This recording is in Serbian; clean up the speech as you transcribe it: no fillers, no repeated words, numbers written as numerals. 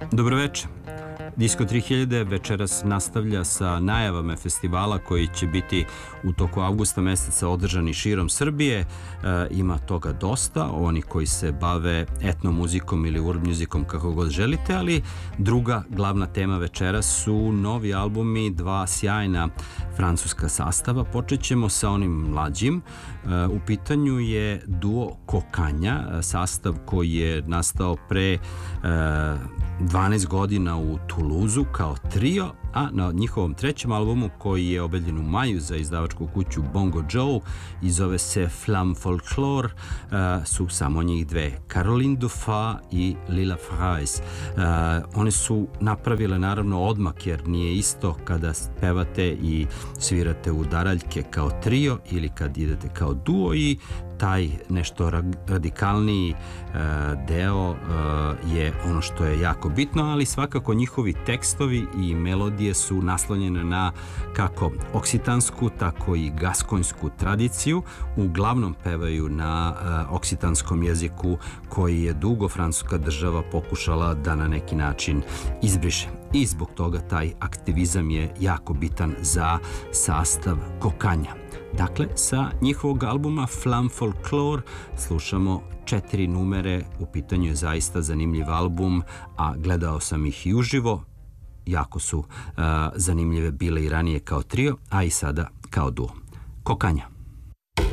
Dobroveče. Disko 3000 večeras nastavlja sa najavama festivala koji će biti u toku avgusta meseca održani širom Srbije. Ima toga dosta, oni koji se bave etnomuzikom ili world musicom kako god želite, ali druga glavna tema večeras su novi albumi dva sjajna francuska sastava. Počet ćemo sa onim mlađim. U pitanju je duo Kokanja, sastav koji je nastao pre 12 godina u Toulouseu kao trio, a na njihovom trećem albumu koji je objavljen u maju za izdavačku kuću Bongo Joe i zove se Flamme Folklore, su samo njih dve, Caroline Duffa i Lila Fries. One su napravile naravno odmak, jer nije isto kada pevate i svirate u daraljke kao trio ili kad idete kao duo, i taj nešto radikalniji deo je ono što je jako bitno, ali svakako njihovi tekstovi i melodije su naslonjene na kako oksitansku, tako i gaskonjsku tradiciju. Uglavnom pevaju na oksitanskom jeziku koji je dugo francuska država pokušala da na neki način izbriše. I zbog toga taj aktivizam je jako bitan za sastav Kokanja. Dakle, sa njihovog albuma Flamme Folklore slušamo 4 numere. U pitanju je zaista zanimljiv album, a gledao sam ih i uživo. Jako su zanimljive bile i ranije kao trio, a i sada kao duo. Kokanja.